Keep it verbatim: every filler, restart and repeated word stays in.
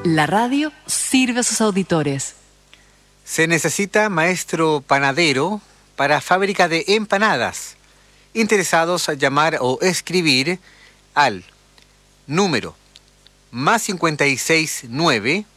La radio sirve a sus auditores. Se necesita maestro panadero para fábrica de empanadas. Interesados a llamar o escribir al número más cincuenta y seis nueve